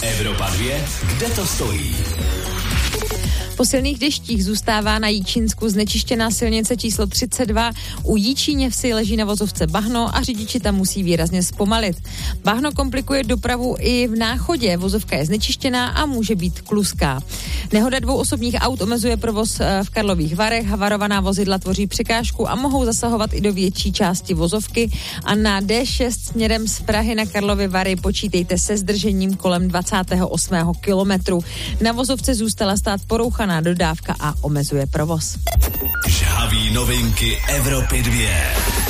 Evropa 2, kde to stojí? Po silných deštích zůstává na Jičínsku znečištěná silnice číslo 32. U Jičíněvsi leží na vozovce bahno a řidiči tam musí výrazně zpomalit. Bahno komplikuje dopravu i v Náchodě. Vozovka je znečištěná a může být kluská. Nehoda 2 osobních aut omezuje provoz v Karlových Varech. Havarovaná vozidla tvoří překážku a mohou zasahovat i do větší části vozovky. A na D6 směrem z Prahy na Karlovy Vary počítejte se zdržením kolem 28. kilometru. Na vozovce zůstala stát porouchaná dodávka a omezuje provoz. Žhaví novinky Evropy 2.